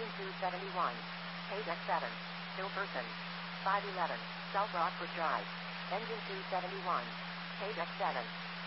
Engine 271. Page X7. Still person. 511. South Rockford Drive. Engine 271. Page X7.